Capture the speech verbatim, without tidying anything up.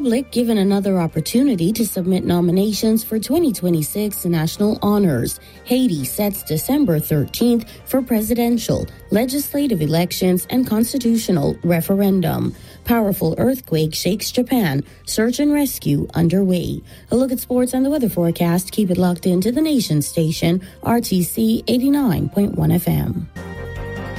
Republic given another opportunity to submit nominations for twenty twenty-six national honors. Haiti sets December thirteenth for presidential, legislative elections, and constitutional referendum. Powerful earthquake shakes Japan. Search and rescue underway. A look at sports and the weather forecast. Keep it locked into the Nation station, R T C eighty-nine point one F M.